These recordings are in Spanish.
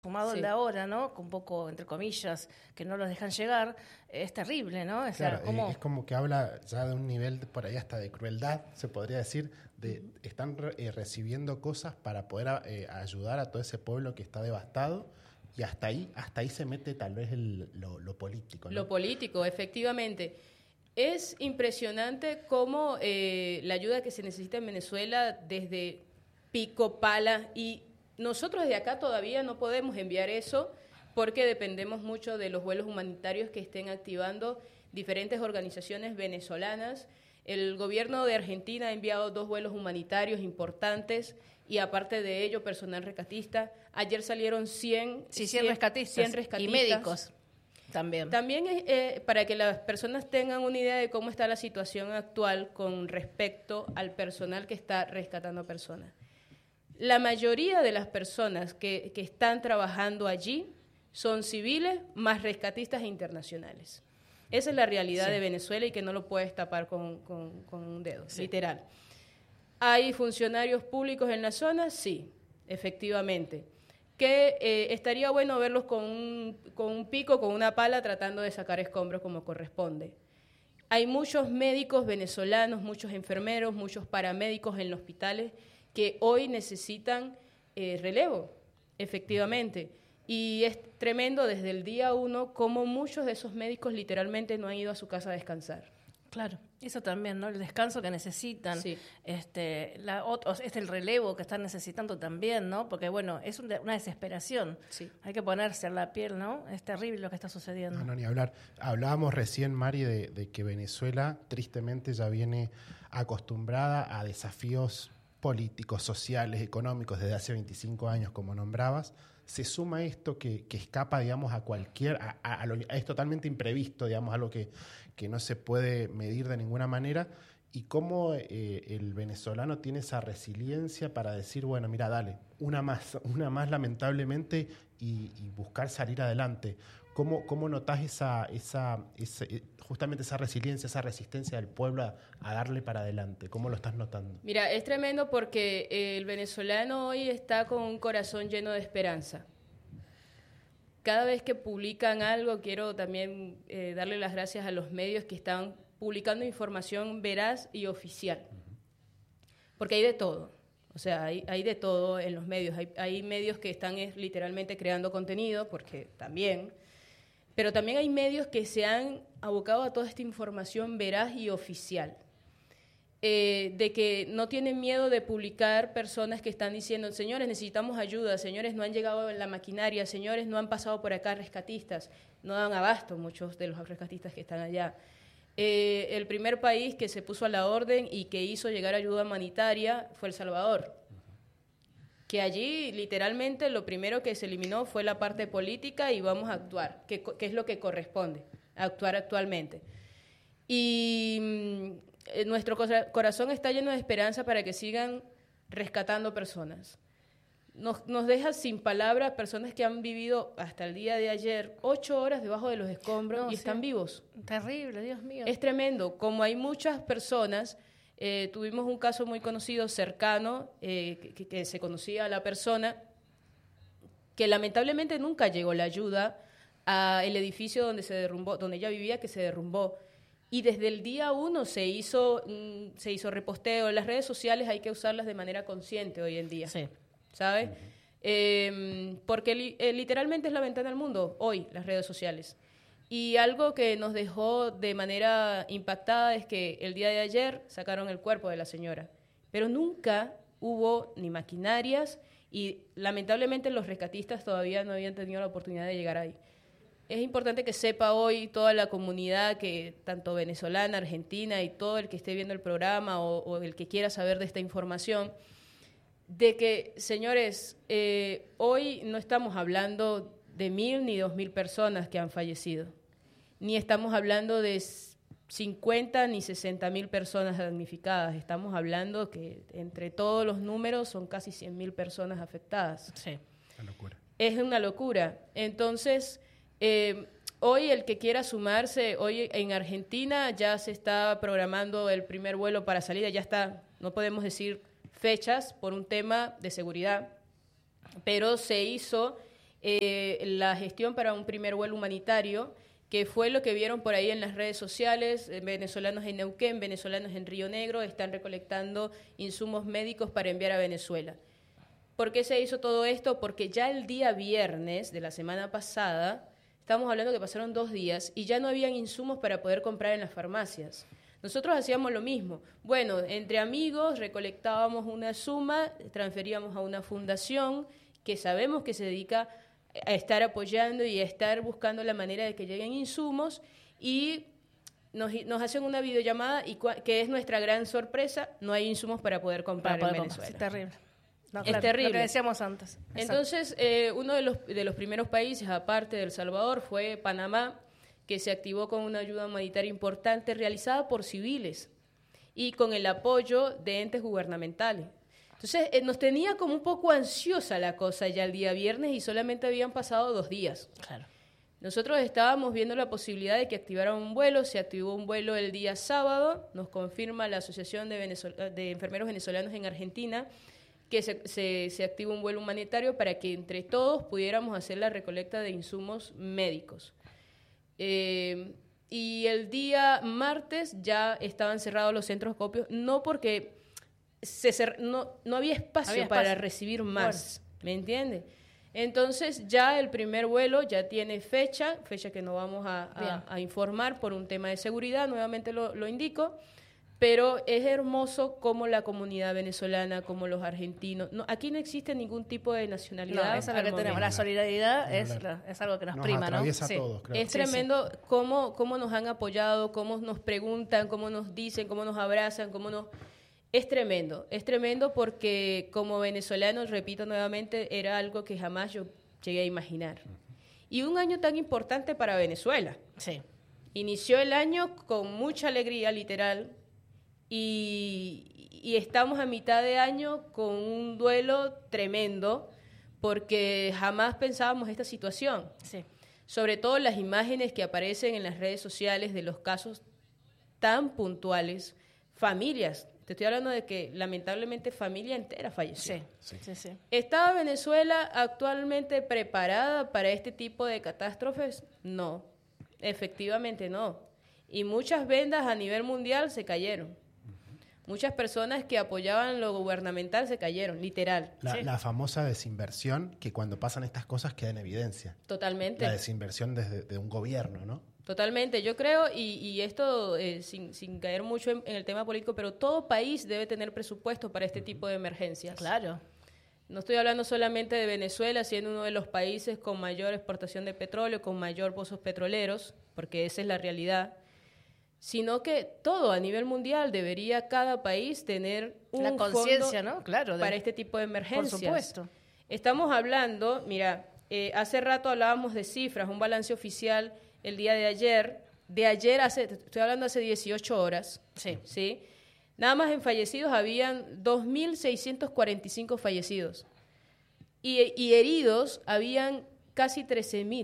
sumado el de ahora, ¿no? Con un poco, entre comillas, que no los dejan llegar, es terrible, ¿no? Claro, es como que habla ya de un nivel por ahí hasta de crueldad, se podría decir, están recibiendo cosas para poder ayudar a todo ese pueblo que está devastado, y hasta ahí se mete tal vez lo político, ¿no? Lo político, efectivamente. Es impresionante cómo la ayuda que se necesita en Venezuela desde pico, pala, y nosotros de acá todavía no podemos enviar eso porque dependemos mucho de los vuelos humanitarios que estén activando diferentes organizaciones venezolanas. El gobierno de Argentina ha enviado 2 vuelos humanitarios importantes y aparte de ello personal rescatista. Ayer salieron 100 rescatistas y médicos. También para que las personas tengan una idea de cómo está la situación actual con respecto al personal que está rescatando personas. La mayoría de las personas que están trabajando allí son civiles más rescatistas internacionales. Esa es la realidad de Venezuela y que no lo puedes tapar con un dedo, literal. ¿Hay funcionarios públicos en la zona? Sí, efectivamente. Que estaría bueno verlos con un pico, con una pala, tratando de sacar escombros como corresponde. Hay muchos médicos venezolanos, muchos enfermeros, muchos paramédicos en los hospitales que hoy necesitan relevo, efectivamente. Y es tremendo desde el día 1 cómo muchos de esos médicos literalmente no han ido a su casa a descansar. Claro, eso también, ¿no? El descanso que necesitan, sí. El relevo que están necesitando también, ¿no? Porque, bueno, es una desesperación. Sí. Hay que ponerse en la piel, ¿no? Es terrible lo que está sucediendo. No, ni hablar. Hablábamos recién, Mari, de que Venezuela, tristemente, ya viene acostumbrada a desafíos políticos, sociales, económicos desde hace 25 años, como nombrabas. Se suma esto que escapa, digamos, es totalmente imprevisto, digamos, algo que no se puede medir de ninguna manera, y cómo el venezolano tiene esa resiliencia para decir, bueno, mira, dale, una más lamentablemente, y buscar salir adelante. ¿Cómo notás justamente esa resiliencia, esa resistencia del pueblo a darle para adelante? ¿Cómo lo estás notando? Mira, es tremendo porque el venezolano hoy está con un corazón lleno de esperanza. Cada vez que publican algo, quiero también darle las gracias a los medios que están publicando información veraz y oficial. Porque hay de todo. O sea, hay de todo en los medios. Hay medios que están literalmente creando contenido, porque también... Pero también hay medios que se han abocado a toda esta información veraz y oficial, de que no tienen miedo de publicar personas que están diciendo, señores, necesitamos ayuda, señores, no han llegado la maquinaria, señores, no han pasado por acá rescatistas, no dan abasto muchos de los rescatistas que están allá. El primer país que se puso a la orden y que hizo llegar ayuda humanitaria fue El Salvador, que allí literalmente lo primero que se eliminó fue la parte política y vamos a actuar, que es lo que corresponde, actuar actualmente. Y nuestro corazón está lleno de esperanza para que sigan rescatando personas. Nos deja sin palabras personas que han vivido hasta el día de ayer 8 horas debajo de los escombros y están vivos. Terrible, Dios mío. Es tremendo, como hay muchas personas... tuvimos un caso muy conocido, cercano, que se conocía a la persona, que lamentablemente nunca llegó la ayuda al edificio donde se derrumbó, donde ella vivía, que se derrumbó. Y desde el día 1 se hizo reposteo. Las redes sociales hay que usarlas de manera consciente hoy en día, ¿sabes? Porque literalmente es la ventana al mundo hoy, las redes sociales. Y algo que nos dejó de manera impactada es que el día de ayer sacaron el cuerpo de la señora, pero nunca hubo ni maquinarias y lamentablemente los rescatistas todavía no habían tenido la oportunidad de llegar ahí. Es importante que sepa hoy toda la comunidad, que tanto venezolana, argentina y todo el que esté viendo el programa o el que quiera saber de esta información, de que, señores, hoy no estamos hablando de 1,000 ni 2,000 personas que han fallecido, ni estamos hablando de 50 ni 60,000 personas damnificadas. Estamos hablando que entre todos los números son casi 100,000 personas afectadas. Sí. Una locura. Es una locura. Entonces, hoy el que quiera sumarse, hoy en Argentina ya se está programando el primer vuelo para salida, ya está, no podemos decir fechas por un tema de seguridad, pero se hizo la gestión para un primer vuelo humanitario, que fue lo que vieron por ahí en las redes sociales. Venezolanos en Neuquén, venezolanos en Río Negro están recolectando insumos médicos para enviar a Venezuela. ¿Por qué se hizo todo esto? Porque ya el día viernes de la semana pasada, estamos hablando que pasaron 2 días, y ya no habían insumos para poder comprar en las farmacias. Nosotros hacíamos lo mismo. Bueno, entre amigos recolectábamos una suma, transferíamos a una fundación que sabemos que se dedica a estar apoyando y a estar buscando la manera de que lleguen insumos, y nos hacen una videollamada y que es nuestra gran sorpresa, no hay insumos para poder comprar en Venezuela. Es terrible. No, Es claro, terrible. Lo que decíamos antes. Entonces, uno de los primeros países, aparte de El Salvador, fue Panamá, que se activó con una ayuda humanitaria importante realizada por civiles y con el apoyo de entes gubernamentales. Entonces, nos tenía como un poco ansiosa la cosa ya el día viernes, y solamente habían pasado 2 días. Claro. Nosotros estábamos viendo la posibilidad de que activaran un vuelo, se activó un vuelo el día sábado, nos confirma la Asociación de Enfermeros Venezolanos en Argentina, que se activa un vuelo humanitario para que entre todos pudiéramos hacer la recolecta de insumos médicos. Y el día martes ya estaban cerrados los centros de acopio, no porque no había espacio para recibir más, ¿me entiende? Entonces ya el primer vuelo ya tiene fecha que no vamos a informar por un tema de seguridad, nuevamente lo indico. Pero es hermoso cómo la comunidad venezolana, como los argentinos, aquí no existe ningún tipo de nacionalidad. No, esa es la que tenemos. La solidaridad es algo que nos prima, ¿no? Atraviesa a todos, creo. Es tremendo cómo nos han apoyado, cómo nos preguntan, cómo nos dicen, cómo nos abrazan, Es tremendo porque como venezolano, repito nuevamente, era algo que jamás yo llegué a imaginar. Y un año tan importante para Venezuela. Sí. Inició el año con mucha alegría, literal, y estamos a mitad de año con un duelo tremendo porque jamás pensábamos esta situación. Sí. Sobre todo las imágenes que aparecen en las redes sociales de los casos tan puntuales, familias. Te estoy hablando de que lamentablemente familia entera falleció. Sí. ¿Está Venezuela actualmente preparada para este tipo de catástrofes? No, efectivamente no. Y muchas vendas a nivel mundial se cayeron. Muchas personas que apoyaban lo gubernamental se cayeron, literal. La famosa desinversión, que cuando pasan estas cosas queda en evidencia. Totalmente. La desinversión de un gobierno, ¿no? Totalmente. Yo creo, y esto sin caer mucho en el tema político, pero todo país debe tener presupuesto para este tipo de emergencias. Claro. No estoy hablando solamente de Venezuela, siendo uno de los países con mayor exportación de petróleo, con mayor pozos petroleros, porque esa es la realidad, sino que todo a nivel mundial debería cada país tener un conciencia, fondo, ¿no? Claro, para este tipo de emergencias. Por supuesto. Estamos hablando, mira, hace rato hablábamos de cifras, un balance oficial el día de ayer, estoy hablando hace 18 horas, ¿sí? Nada más en fallecidos habían 2.645 fallecidos y heridos habían casi 13.000.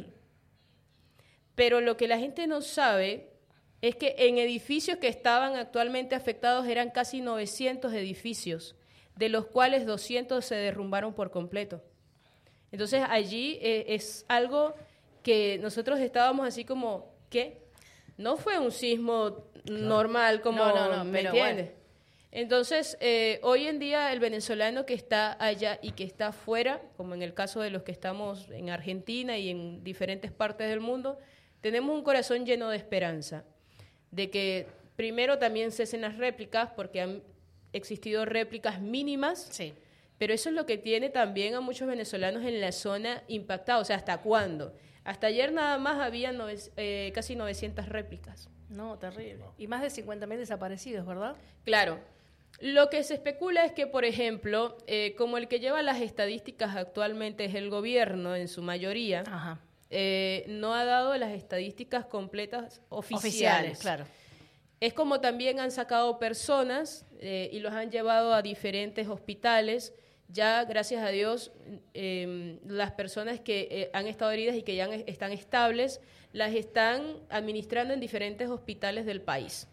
Pero lo que la gente no sabe es que en edificios que estaban actualmente afectados eran casi 900 edificios, de los cuales 200 se derrumbaron por completo. Entonces allí es algo que nosotros estábamos así como, ¿qué? No fue un sismo normal como, no, ¿me entiendes? Bueno. Entonces, hoy en día el venezolano que está allá y que está afuera, como en el caso de los que estamos en Argentina y en diferentes partes del mundo, tenemos un corazón lleno de esperanza, de que primero también cesen las réplicas, porque han existido réplicas mínimas, sí. Pero eso es lo que tiene también a muchos venezolanos en la zona impactados. O sea, ¿hasta cuándo? Hasta ayer nada más había casi 900 réplicas. No, terrible. Y más de 50.000 desaparecidos, ¿verdad? Claro. Lo que se especula es que, por ejemplo, como el que lleva las estadísticas actualmente es el gobierno en su mayoría, Ajá. No ha dado las estadísticas completas oficiales. Claro. Es como también han sacado personas y los han llevado a diferentes hospitales. Ya, gracias a Dios, las personas que han estado heridas y que ya están estables, las están administrando en diferentes hospitales del país.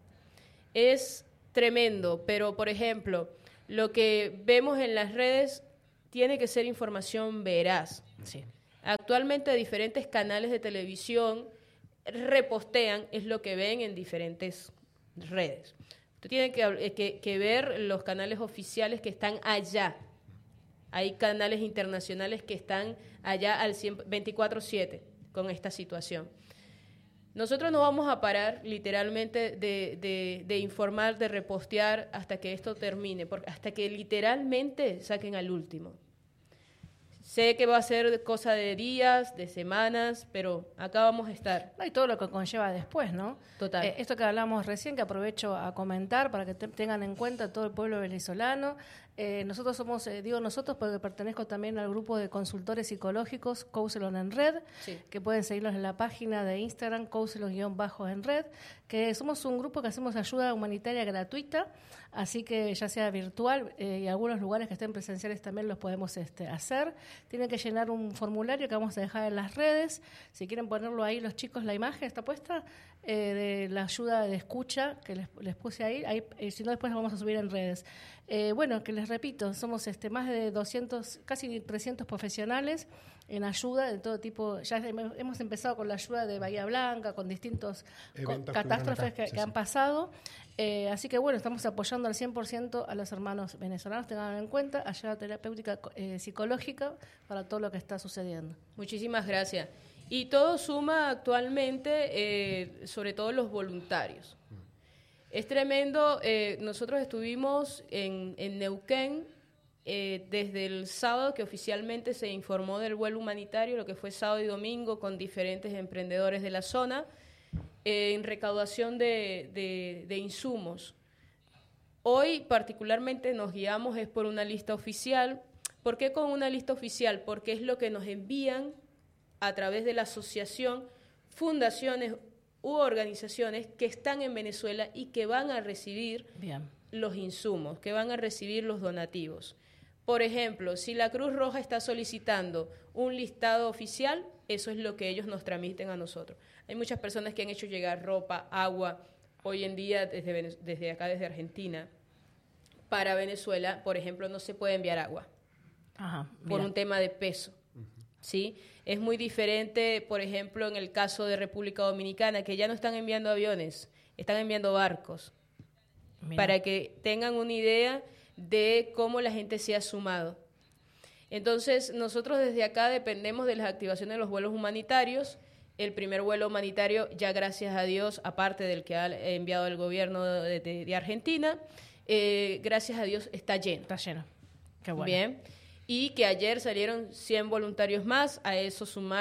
Es tremendo, pero, por ejemplo, lo que vemos en las redes tiene que ser información veraz. Sí. Actualmente diferentes canales de televisión repostean es lo que ven en diferentes redes. Usted tiene que ver los canales oficiales que están allá. Hay canales internacionales que están allá al 24/7 con esta situación. Nosotros no vamos a parar literalmente de informar, de repostear hasta que esto termine, hasta que literalmente saquen al último. Sé que va a ser cosa de días, de semanas, pero acá vamos a estar. No, y todo lo que conlleva después, ¿no? Total. Esto que hablamos recién, que aprovecho a comentar para que tengan en cuenta todo el pueblo venezolano. Nosotros somos, digo nosotros porque pertenezco también al grupo de consultores psicológicos Counselor en Red, Sí. que pueden seguirlos en la página de Instagram, Counselor-en Red, que somos un grupo que hacemos ayuda humanitaria gratuita, así que ya sea virtual y algunos lugares que estén presenciales también los podemos hacer. Tienen que llenar un formulario que vamos a dejar en las redes. Si quieren ponerlo ahí los chicos, la imagen está puesta de la ayuda de escucha que les puse ahí, si no después lo vamos a subir en redes. Bueno, que les repito, somos más de 200, casi 300 profesionales en ayuda de todo tipo. Ya hemos empezado con la ayuda de Bahía Blanca, con distintos catástrofes que han pasado. Así que bueno, estamos apoyando al 100% a los hermanos venezolanos. Tengan en cuenta ayuda terapéutica psicológica para todo lo que está sucediendo. Muchísimas gracias. Y todo suma actualmente, sobre todo los voluntarios. Es tremendo. Nosotros estuvimos en Neuquén desde el sábado que oficialmente se informó del vuelo humanitario, lo que fue sábado y domingo, con diferentes emprendedores de la zona, en recaudación de insumos. Hoy particularmente nos guiamos es por una lista oficial. ¿Por qué con una lista oficial? Porque es lo que nos envían a través de la asociación, fundaciones u organizaciones que están en Venezuela y que van a recibir los insumos, que van a recibir los donativos. Por ejemplo, si la Cruz Roja está solicitando un listado oficial, eso es lo que ellos nos transmiten a nosotros. Hay muchas personas que han hecho llegar ropa, agua, hoy en día desde acá, desde Argentina, para Venezuela, por ejemplo, no se puede enviar agua. Ajá, por un tema de peso. ¿Sí? Es muy diferente, por ejemplo, en el caso de República Dominicana, que ya no están enviando aviones, están enviando barcos, para que tengan una idea de cómo la gente se ha sumado. Entonces, nosotros desde acá dependemos de las activaciones de los vuelos humanitarios. El primer vuelo humanitario, ya gracias a Dios, aparte del que ha enviado el gobierno de Argentina, gracias a Dios está lleno. Está lleno. Qué bueno. Bien. Y que ayer salieron 100 voluntarios más, a eso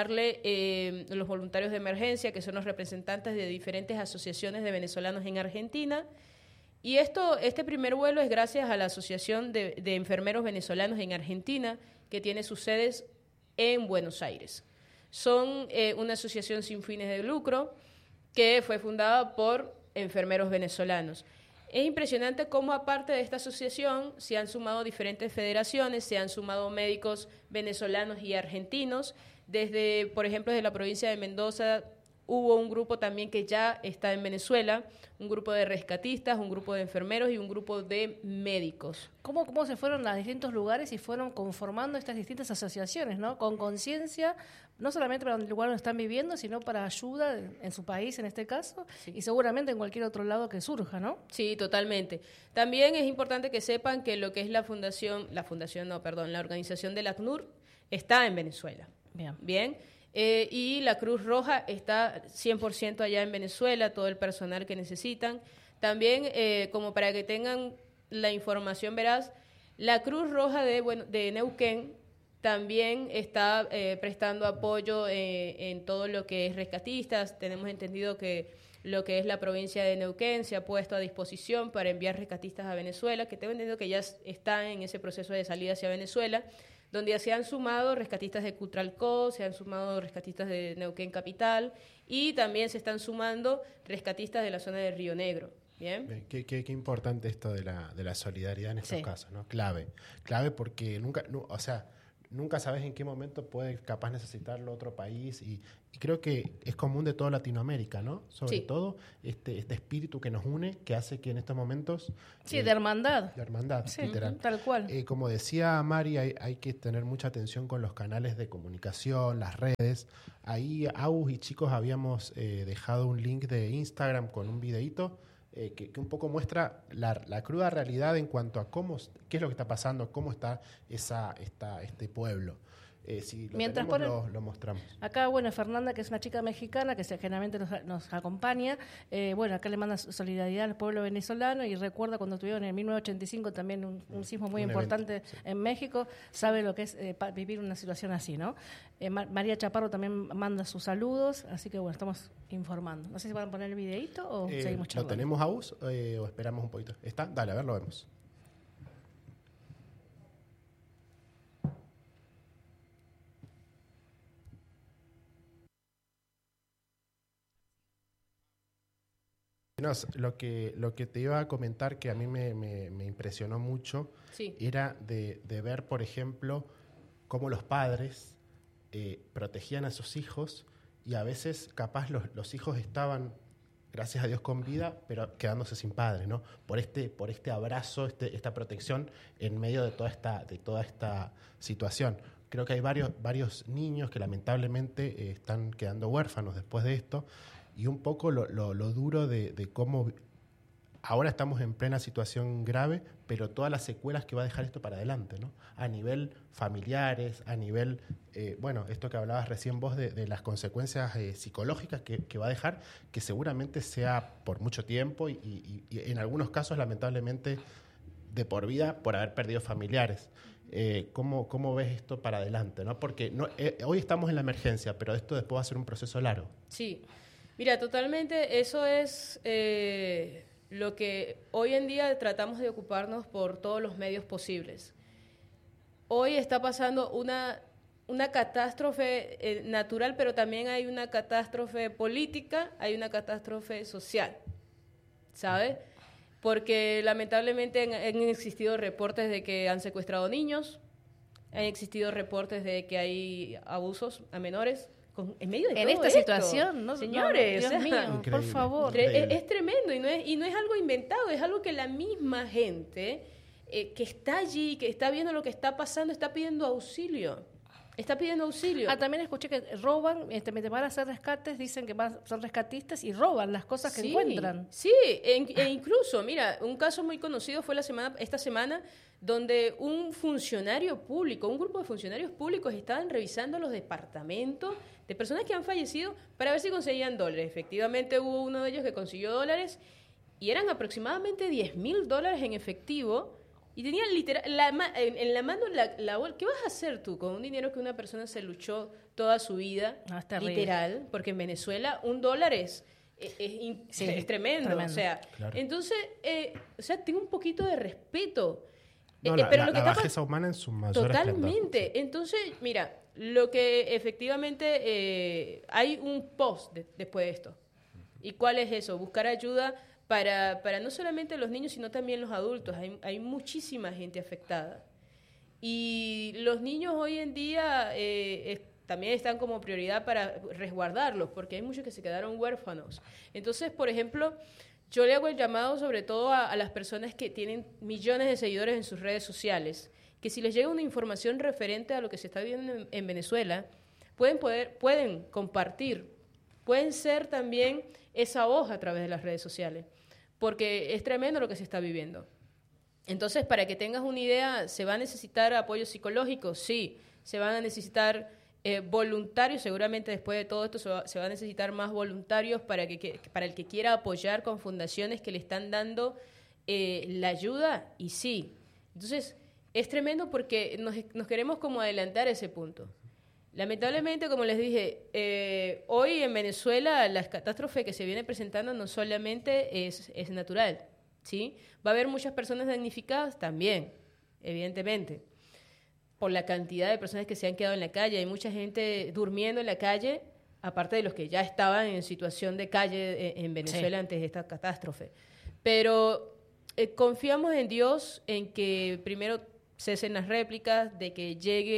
sumarle los voluntarios de emergencia, que son los representantes de diferentes asociaciones de venezolanos en Argentina. Y este primer vuelo es gracias a la Asociación de Enfermeros Venezolanos en Argentina, que tiene sus sedes en Buenos Aires. Son una asociación sin fines de lucro que fue fundada por enfermeros venezolanos. Es impresionante cómo aparte de esta asociación se han sumado diferentes federaciones, se han sumado médicos venezolanos y argentinos. Desde, por ejemplo, desde la provincia de Mendoza hubo un grupo también que ya está en Venezuela, un grupo de rescatistas, un grupo de enfermeros y un grupo de médicos. ¿Cómo se fueron a distintos lugares y fueron conformando estas distintas asociaciones, ¿no? Con conciencia, no solamente para el lugar donde están viviendo, sino para ayuda en su país, en este caso, sí. Y seguramente en cualquier otro lado que surja, ¿no? Sí, totalmente. También es importante que sepan que lo que es la organización del ACNUR está en Venezuela. Bien. Y la Cruz Roja está 100% allá en Venezuela, todo el personal que necesitan. También, como para que tengan la información veraz, la Cruz Roja de Neuquén también está prestando apoyo en todo lo que es rescatistas. Tenemos entendido que lo que es la provincia de Neuquén se ha puesto a disposición para enviar rescatistas a Venezuela, que tengo entendido que ya está en ese proceso de salida hacia Venezuela, donde se han sumado rescatistas de Cutralcó, se han sumado rescatistas de Neuquén Capital y también se están sumando rescatistas de la zona de Río Negro. Bien. Qué importante esto de la solidaridad en estos casos, ¿no? Clave porque nunca sabes en qué momento puede capaz necesitarlo otro país y creo que es común de toda Latinoamérica, ¿no? Sobre todo este espíritu que nos une, que hace que en estos momentos... Sí, de hermandad. De hermandad, Sí, literal. tal cual. Como decía Mari, hay que tener mucha atención con los canales de comunicación, las redes. Ahí, Agus y chicos, habíamos dejado un link de Instagram con un videíto que un poco muestra la cruda realidad en cuanto a qué es lo que está pasando, cómo está este pueblo. Si lo Mientras tenemos, lo mostramos. Acá, bueno, Fernanda, que es una chica mexicana que generalmente nos acompaña, bueno, acá le manda solidaridad al pueblo venezolano y recuerda cuando tuvieron en 1985 también un sismo muy importante evento, sí. en México, sabe lo que es vivir una situación así, ¿no? María Chaparro también manda sus saludos, así que bueno, estamos informando. No sé si van a poner el videíto o seguimos charlando. ¿Lo tenemos, Agus, o esperamos un poquito? ¿Está? Dale, a ver, lo vemos. No, lo que te iba a comentar que a mí me impresionó mucho era de ver, por ejemplo, cómo los padres protegían a sus hijos y a veces capaz los hijos estaban, gracias a Dios, con vida, pero quedándose sin padre, ¿no? Por este abrazo, esta protección en medio de toda esta situación. Creo que hay varios niños que lamentablemente están quedando huérfanos después de esto. Y un poco lo duro de cómo ahora estamos en plena situación grave, pero todas las secuelas que va a dejar esto para adelante, ¿no? A nivel familiares, a nivel, bueno, esto que hablabas recién vos de las consecuencias psicológicas que va a dejar, que seguramente sea por mucho tiempo y en algunos casos, lamentablemente, de por vida por haber perdido familiares. ¿Cómo ves esto para adelante, ¿no? Porque hoy estamos en la emergencia, pero esto después va a ser un proceso largo. Sí. Mira, totalmente eso es lo que hoy en día tratamos de ocuparnos por todos los medios posibles. Hoy está pasando una catástrofe natural, pero también hay una catástrofe política, hay una catástrofe social, ¿sabes? Porque lamentablemente han existido reportes de que han secuestrado niños, han existido reportes de que hay abusos a menores. En medio de en todo esta esto, situación, ¿no? señores, Dios mío, por favor. es tremendo y no es algo inventado, es algo que la misma gente que está allí, que está viendo lo que está pasando, está pidiendo auxilio. También escuché que roban, mientras van a hacer rescates, dicen que son rescatistas y roban las cosas que encuentran. Sí, e incluso, mira, un caso muy conocido fue esta semana, donde un grupo de funcionarios públicos estaban revisando los departamentos de personas que han fallecido para ver si conseguían dólares. Efectivamente hubo uno de ellos que consiguió dólares y eran aproximadamente $10,000 en efectivo y tenían literal en la mano la bolsa. ¿Qué vas a hacer tú con un dinero que una persona se luchó toda su vida? Literal, porque en Venezuela $1 es tremendo. O sea, claro. Entonces, tengo un poquito de respeto. No, pero la bajeza humana en su mayor totalmente. esplendor. Entonces, mira, lo que efectivamente hay un post después de esto. ¿Y cuál es eso? Buscar ayuda para no solamente los niños, sino también los adultos. Hay muchísima gente afectada. Y los niños hoy en día también están como prioridad para resguardarlos, porque hay muchos que se quedaron huérfanos. Entonces, por ejemplo, yo le hago el llamado sobre todo a las personas que tienen millones de seguidores en sus redes sociales, que si les llega una información referente a lo que se está viviendo en Venezuela, pueden compartir, pueden ser también esa voz a través de las redes sociales, porque es tremendo lo que se está viviendo. Entonces, para que tengas una idea, ¿se va a necesitar apoyo psicológico? Sí. ¿Se van a necesitar voluntarios? Seguramente después de todo esto se va a necesitar más voluntarios para el que quiera apoyar con fundaciones que le están dando la ayuda, y sí. Entonces, es tremendo porque nos queremos como adelantar a ese punto. Lamentablemente, como les dije, hoy en Venezuela la catástrofe que se viene presentando no solamente es natural, ¿sí? Va a haber muchas personas damnificadas también, evidentemente, por la cantidad de personas que se han quedado en la calle. Hay mucha gente durmiendo en la calle, aparte de los que ya estaban en situación de calle en Venezuela antes de esta catástrofe. Pero confiamos en Dios, en que primero cesen las réplicas, de que llegue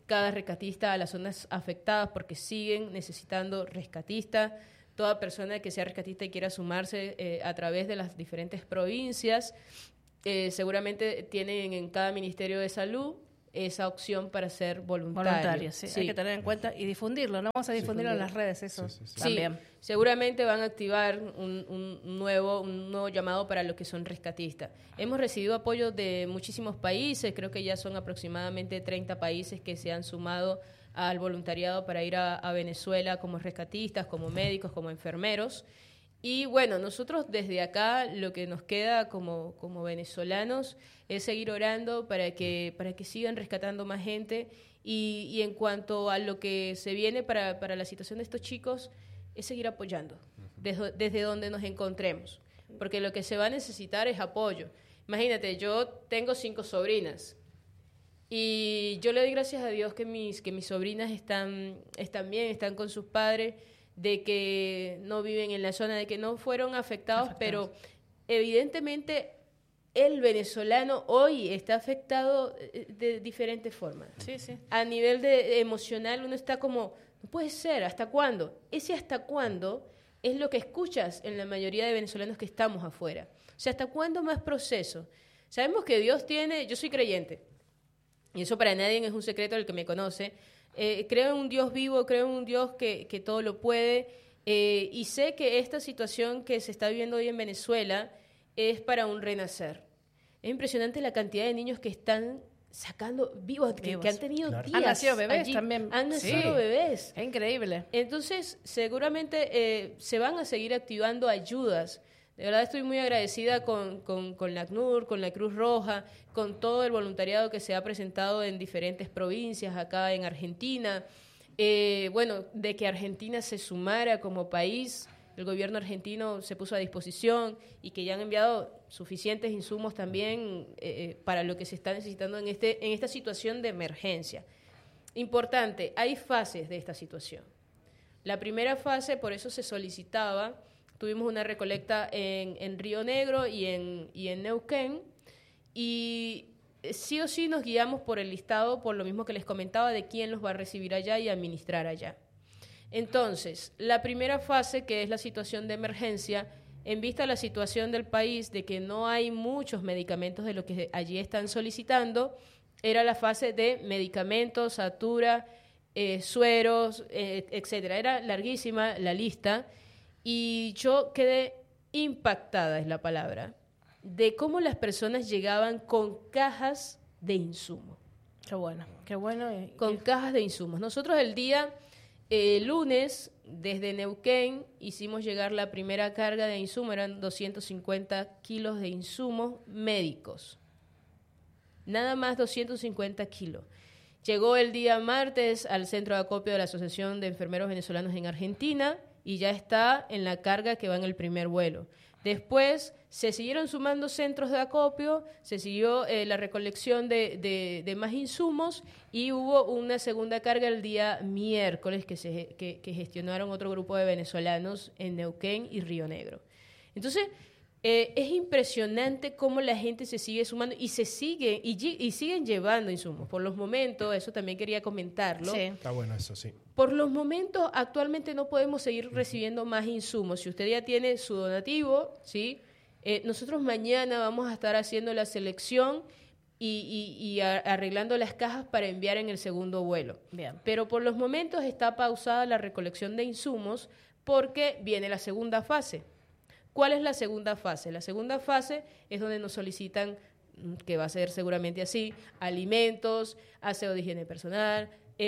cada rescatista a las zonas afectadas porque siguen necesitando rescatistas. Toda persona que sea rescatista y quiera sumarse a través de las diferentes provincias, seguramente tienen en cada Ministerio de Salud esa opción para ser voluntario. Sí. Hay que tener en cuenta y difundirlo, ¿no? Vamos a difundirlo en las redes, eso también. Sí, seguramente van a activar un nuevo llamado para los que son rescatistas. Hemos recibido apoyo de muchísimos países, creo que ya son aproximadamente 30 países que se han sumado al voluntariado para ir a Venezuela como rescatistas, como médicos, como enfermeros. Y bueno, nosotros desde acá lo que nos queda como venezolanos es seguir orando para que sigan rescatando más gente y en cuanto a lo que se viene para la situación de estos chicos es seguir apoyando desde donde nos encontremos, porque lo que se va a necesitar es apoyo. Imagínate, yo tengo 5 sobrinas y yo le doy gracias a Dios que mis sobrinas están bien, están con sus padres, de que no viven en la zona, de que no fueron afectados, pero evidentemente el venezolano hoy está afectado de diferentes formas. Sí, sí. A nivel emocional uno está como, no puede ser, ¿hasta cuándo? Ese hasta cuándo es lo que escuchas en la mayoría de venezolanos que estamos afuera. O sea, ¿hasta cuándo más proceso? Sabemos que Dios tiene, yo soy creyente, y eso para nadie es un secreto del que me conoce. Creo en un Dios vivo, creo en un Dios que todo lo puede, y sé que esta situación que se está viviendo hoy en Venezuela es para un renacer. Es impresionante la cantidad de niños que están sacando vivos. Que han tenido días. Han nacido bebés allí. también. Han nacido bebés. Es increíble. Entonces, seguramente se van a seguir activando ayudas. De verdad estoy muy agradecida con la ACNUR, con la Cruz Roja, con todo el voluntariado que se ha presentado en diferentes provincias acá en Argentina. Bueno, de que Argentina se sumara como país, el gobierno argentino se puso a disposición y que ya han enviado suficientes insumos también para lo que se está necesitando en esta situación de emergencia. Importante, hay fases de esta situación. La primera fase, por eso se solicitaba. Tuvimos una recolecta en Río Negro y en Neuquén, y sí o sí nos guiamos por el listado, por lo mismo que les comentaba, de quién los va a recibir allá y administrar allá. Entonces, la primera fase, que es la situación de emergencia, en vista de la situación del país, de que no hay muchos medicamentos de lo que allí están solicitando, era la fase de medicamentos, satura, sueros, etcétera. Era larguísima la lista. Y yo quedé impactada, es la palabra, de cómo las personas llegaban con cajas de insumos. Qué bueno, qué bueno. Con cajas de insumos. Nosotros el día lunes, desde Neuquén, hicimos llegar la primera carga de insumos, eran 250 kilos de insumos médicos. Nada más 250 kilos. Llegó el día martes al centro de acopio de la Asociación de Enfermeros Venezolanos en Argentina, y ya está en la carga que va en el primer vuelo. Después se siguieron sumando centros de acopio, se siguió la recolección de más insumos y hubo una segunda carga el día miércoles que gestionaron otro grupo de venezolanos en Neuquén y Río Negro. Entonces, es impresionante cómo la gente se sigue sumando y siguen llevando insumos. Por los momentos, eso también quería comentarlo. Sí. Está bueno eso, sí. Por los momentos, actualmente no podemos seguir recibiendo más insumos. Si usted ya tiene su donativo, ¿sí? Nosotros mañana vamos a estar haciendo la selección y arreglando las cajas para enviar en el segundo vuelo. Bien. Pero por los momentos está pausada la recolección de insumos porque viene la segunda fase. ¿Cuál es la segunda fase? La segunda fase es donde nos solicitan, que va a ser seguramente así, alimentos, aseo de higiene personal,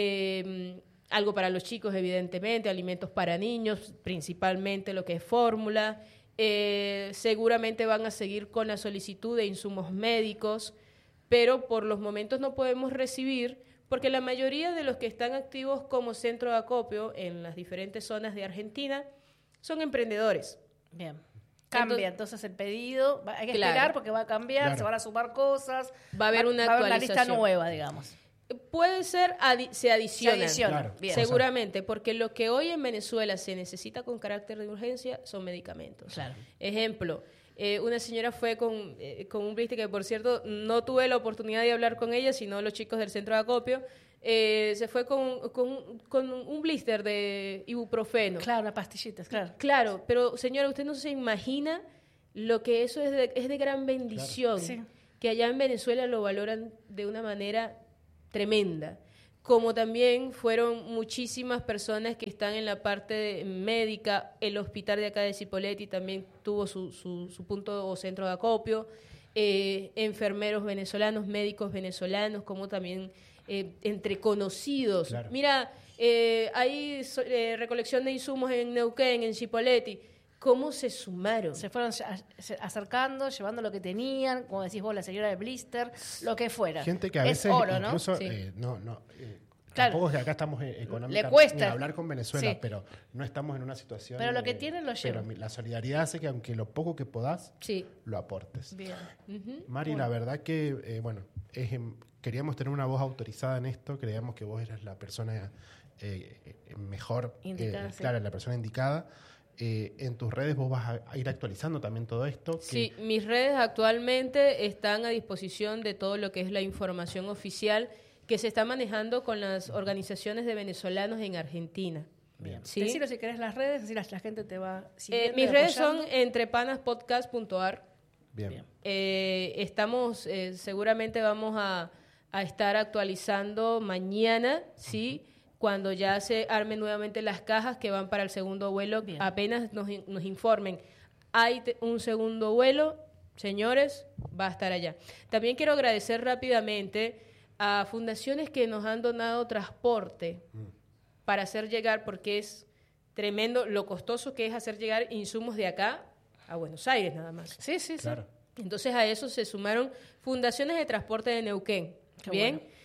algo para los chicos, evidentemente, alimentos para niños, principalmente lo que es fórmula. Seguramente van a seguir con la solicitud de insumos médicos, pero por los momentos no podemos recibir, porque la mayoría de los que están activos como centro de acopio en las diferentes zonas de Argentina son emprendedores. Bien. Cambia entonces el pedido, hay que esperar porque va a cambiar, se van a sumar cosas, va a haber una actualización. Lista nueva, digamos. Puede ser, se adiciona. Claro. Bien. Seguramente, porque lo que hoy en Venezuela se necesita con carácter de urgencia son medicamentos. Claro. Ejemplo, una señora fue con un bliste que, por cierto, no tuve la oportunidad de hablar con ella, sino los chicos del centro de acopio. se fue con un blister de ibuprofeno. Claro, unas pastillitas, claro. Claro, pero señora, usted no se imagina lo que eso es de gran bendición, Claro. Sí. que allá en Venezuela lo valoran de una manera tremenda. Como también fueron muchísimas personas que están en la parte médica, el hospital de acá de Cipolletti también tuvo su punto o centro de acopio, enfermeros venezolanos, médicos venezolanos, como también entre conocidos. Claro. Mira, hay recolección de insumos en Neuquén, en Cipolletti. ¿Cómo se sumaron? Se fueron acercando, llevando lo que tenían, como decís vos, la señora de blister, lo que fuera. Gente que a Es veces oro, ¿no? incluso Sí. Claro. tampoco es que acá estamos económicamente Le cuesta. ni hablar con Venezuela, Sí. pero no estamos en una situación. Pero lo que tienen lo pero llevan. la solidaridad hace que aunque lo poco que podás, Sí. lo aportes. Bien. Mari, la verdad que, queríamos tener una voz autorizada en esto, creíamos que vos eras la persona mejor, Indicada, sí. claro, la persona indicada. En tus redes vos vas a ir actualizando también todo esto. Sí, mis redes actualmente están a disposición de todo lo que es la información oficial que se está manejando con las organizaciones de venezolanos en Argentina. Bien. ¿Sí? Decilo si querés las redes, así la gente te va siguiendo. Mis y redes son apoyando. entrepanaspodcast.ar. Bien. Bien. Estamos, seguramente vamos a estar actualizando mañana, ¿sí? Cuando ya se armen nuevamente las cajas que van para el segundo vuelo, Bien. apenas nos informen. Hay un segundo vuelo, señores, va a estar allá. También quiero agradecer rápidamente a fundaciones que nos han donado transporte para hacer llegar, porque es tremendo lo costoso que es hacer llegar insumos de acá a Buenos Aires nada más. Sí, sí, Claro. Entonces a eso se sumaron fundaciones de transporte de Neuquén. Qué Bien. bueno.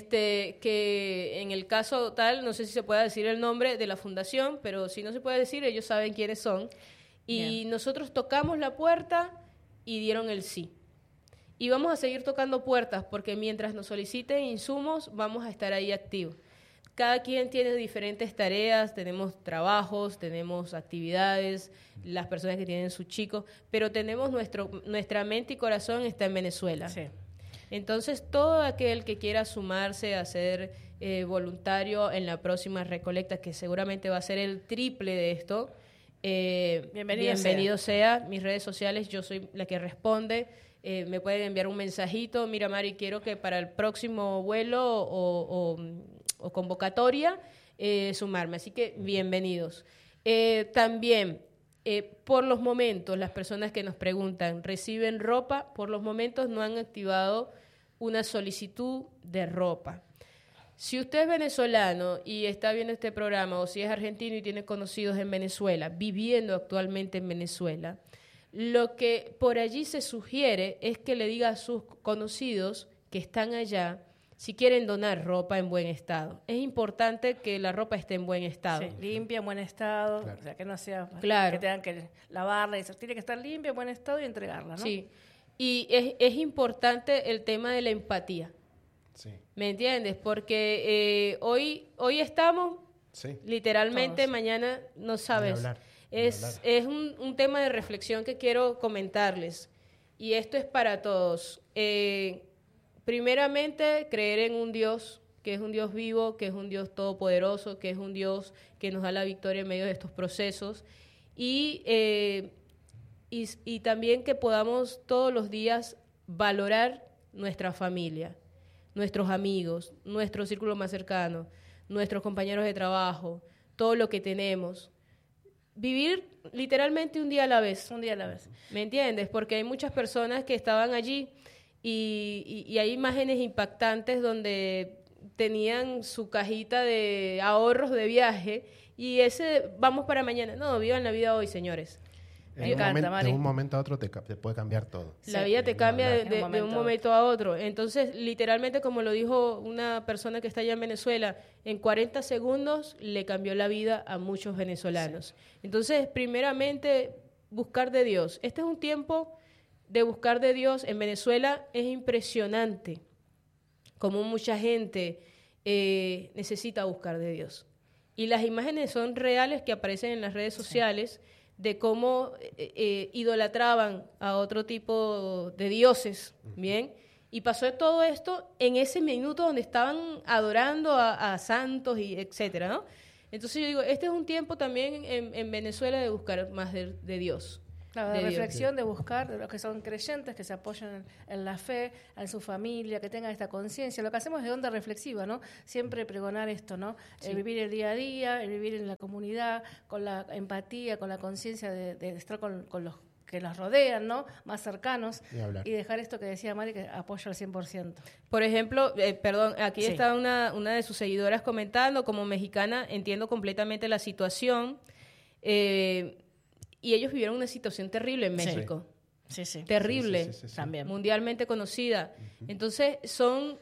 Que en el caso tal, no sé si se puede decir el nombre de la fundación, pero si no se puede decir, ellos saben quiénes son. Y Bien. nosotros tocamos la puerta y dieron el sí. Y vamos a seguir tocando puertas porque mientras nos soliciten insumos, vamos a estar ahí activos. Cada quien tiene diferentes tareas, tenemos trabajos, tenemos actividades, las personas que tienen sus chicos, pero tenemos nuestra mente y corazón está en Venezuela. Sí. Entonces, todo aquel que quiera sumarse a ser voluntario en la próxima recolecta, que seguramente va a ser el triple de esto, bienvenido sea. Mis redes sociales, yo soy la que responde. Me pueden enviar un mensajito. Mira, Mari, quiero que para el próximo vuelo o convocatoria sumarme. Así que bienvenidos. También, por los momentos, las personas que nos preguntan, ¿reciben ropa? Por los momentos no han activado una solicitud de ropa. Si usted es venezolano y está viendo este programa, o si es argentino y tiene conocidos en Venezuela, viviendo actualmente en Venezuela, lo que por allí se sugiere es que le diga a sus conocidos que están allá si quieren donar ropa en buen estado. Es importante que la ropa esté en buen estado. Sí, limpia, en buen estado, Claro. o sea, que no sea Claro. que tengan que lavarla, y eso. Tiene que estar limpia, en buen estado y entregarla, ¿no? Sí. Y es importante el tema de la empatía. Sí. ¿Me entiendes? Porque hoy estamos, Sí. literalmente, Todos. mañana no sabes. hablar, ni Es un tema de reflexión que quiero comentarles. Y esto es para todos. Primeramente, creer en un Dios, que es un Dios vivo, que es un Dios todopoderoso, que es un Dios que nos da la victoria en medio de estos procesos. Y también que podamos todos los días valorar nuestra familia, nuestros amigos, nuestro círculo más cercano, nuestros compañeros de trabajo, todo lo que tenemos. Vivir literalmente un día a la vez. Un día a la vez. ¿Me entiendes? Porque hay muchas personas que estaban allí y hay imágenes impactantes donde tenían su cajita de ahorros de viaje y vamos para mañana. No, vivan la vida hoy, señores. Me encanta, Mari. De un momento a otro te puede cambiar todo. La Sí, vida te cambia de de un momento a otro. Entonces, literalmente, como lo dijo una persona que está allá en Venezuela, en 40 segundos le cambió la vida a muchos venezolanos. Entonces, primeramente, buscar de Dios. Este es un tiempo de buscar de Dios. En Venezuela es impresionante como mucha gente necesita buscar de Dios. Y las imágenes son reales que aparecen en las redes sociales de cómo idolatraban a otro tipo de dioses, ¿bien? Y pasó todo esto en ese minuto donde estaban adorando a santos y etcétera, ¿no? Entonces yo digo, este es un tiempo también en Venezuela de buscar más de Dios. Claro, de reflexión, de buscar, de los que son creyentes, que se apoyan en la fe, en su familia, que tengan esta conciencia. Lo que hacemos es de onda reflexiva, ¿no? Siempre pregonar esto, ¿no? Sí. El vivir el día a día, el vivir en la comunidad, con la empatía, con la conciencia de estar con los que nos rodean, ¿no? Más cercanos. Y dejar esto que decía Mari, que apoyo al 100%. Por ejemplo, aquí Sí. está una de sus seguidoras comentando, como mexicana entiendo completamente la situación, y ellos vivieron una situación terrible en México. Sí, sí. Terrible, Sí. También. mundialmente conocida. Entonces, son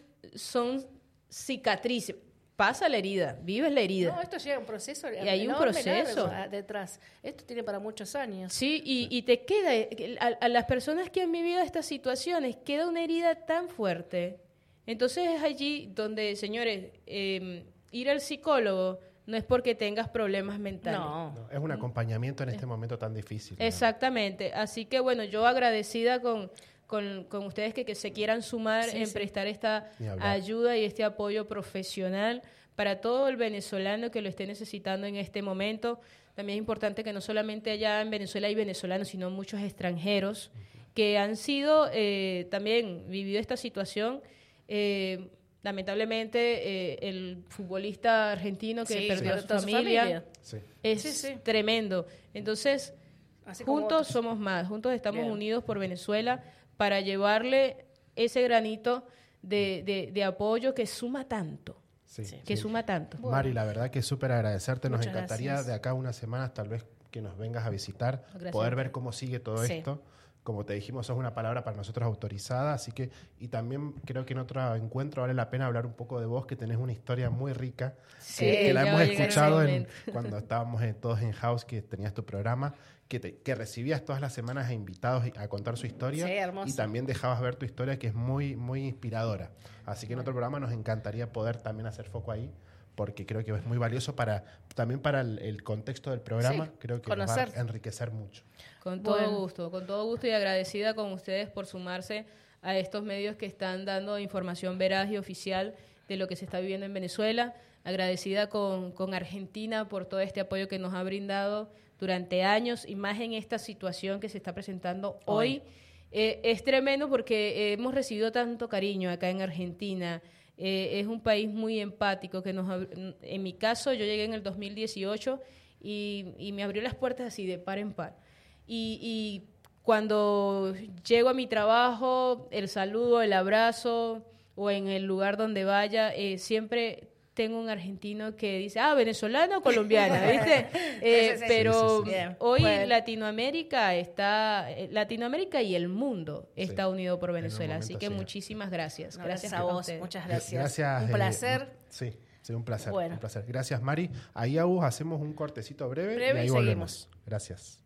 cicatrices. Pasa la herida, vives la herida. No, esto llega a un proceso. Y hay un enorme, proceso. largo, detrás. Esto tiene para muchos años. Sí, y te queda, a las personas que han vivido estas situaciones, queda una herida tan fuerte. Entonces es allí donde, señores, ir al psicólogo no es porque tengas problemas mentales. No, es un acompañamiento en este momento tan difícil, ¿no? Exactamente. Así que, bueno, yo agradecida con ustedes que se quieran sumar en prestar esta ayuda y este apoyo profesional para todo el venezolano que lo esté necesitando en este momento. También es importante que no solamente allá en Venezuela hay venezolanos, sino muchos extranjeros que han sido, también vivido esta situación. Lamentablemente, el futbolista argentino que perdió a su familia es tremendo. Entonces, juntos somos más, juntos estamos unidos por Venezuela para llevarle ese granito de apoyo que suma tanto. Suma tanto. Bueno. Mari, la verdad que es súper agradecerte. Nos Muchas encantaría gracias. de acá a unas semanas tal vez que nos vengas a visitar, Gracias. poder ver cómo sigue todo esto. Como te dijimos, es una palabra para nosotros autorizada, así que, y también creo que en otro encuentro vale la pena hablar un poco de vos, que tenés una historia muy rica, que la hemos escuchado cuando estábamos todos en House, que tenías tu programa, que recibías todas las semanas a invitados a contar su historia, y también dejabas ver tu historia, que es muy, muy inspiradora. Así que en otro programa nos encantaría poder también hacer foco ahí, porque creo que es muy valioso también para el contexto del programa. Creo que nos va a enriquecer mucho. Con todo gusto y agradecida con ustedes por sumarse a estos medios que están dando información veraz y oficial de lo que se está viviendo en Venezuela. Agradecida con Argentina por todo este apoyo que nos ha brindado durante años y más en esta situación que se está presentando hoy. Es tremendo porque hemos recibido tanto cariño acá en Argentina. Es un país muy empático que en mi caso yo llegué en el 2018 y me abrió las puertas así de par en par. Y cuando llego a mi trabajo, el saludo, el abrazo o en el lugar donde vaya, siempre tengo un argentino que dice, venezolano o colombiana, ¿viste? Pero hoy Latinoamérica y el mundo está unido por Venezuela, así que muchísimas gracias. Gracias a vos, muchas gracias. Un placer. Sí, un placer. Bueno. Un placer. Gracias, Mari. Ahí, Agus, hacemos un cortecito breve y ahí seguimos. volvemos. Gracias.